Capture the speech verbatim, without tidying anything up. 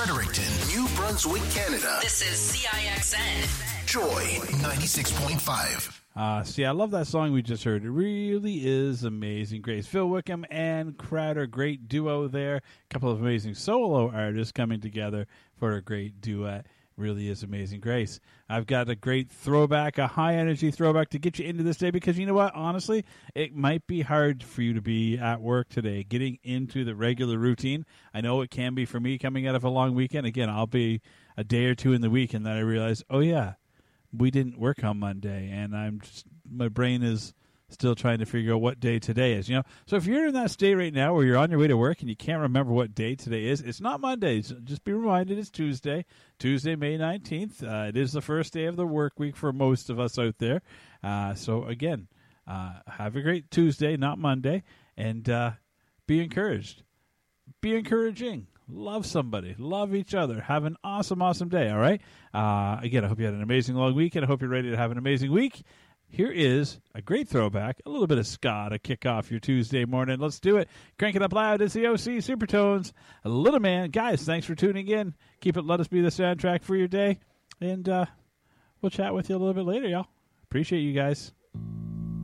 Fredericton, New Brunswick, Canada. This is C I X N. Joy ninety-six point five. Uh, see, I love that song we just heard. It really is amazing grace. Phil Wickham and Crowder, great duo there. A couple of amazing solo artists coming together for a great duet. Really is amazing grace. I've got a great throwback, a high-energy throwback to get you into this day because you know what? Honestly, it might be hard for you to be at work today, getting into the regular routine. I know it can be for me coming out of a long weekend. Again, I'll be a day or two in the week and then I realize, oh, yeah, we didn't work on Monday, and I'm just, my brain is still trying to figure out what day today is. You know, so if you're in that state right now where you're on your way to work and you can't remember what day today is, it's not Monday. So just be reminded it's Tuesday, Tuesday, May nineteenth. Uh, it is the first day of the work week for most of us out there. Uh, so again, uh, have a great Tuesday, not Monday, and uh, be encouraged. Be encouraging. Love somebody. Love each other. Have an awesome, awesome day, all right? Uh, again, I hope you had an amazing long week, and I hope you're ready to have an amazing week. Here is a great throwback, a little bit of ska to kick off your Tuesday morning. Let's do it. Crank it up loud. It's the O C Supertones. A Little Man. Guys, thanks for tuning in. Keep it. Let us be the soundtrack for your day. And uh, we'll chat with you a little bit later, y'all. Appreciate you guys.